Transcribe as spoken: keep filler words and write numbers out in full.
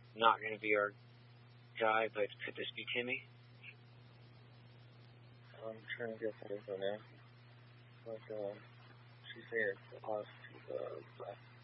not going to be our guy, but could this be Timmy? I'm trying to get some info now. But, uh, she's here. The pause to the left.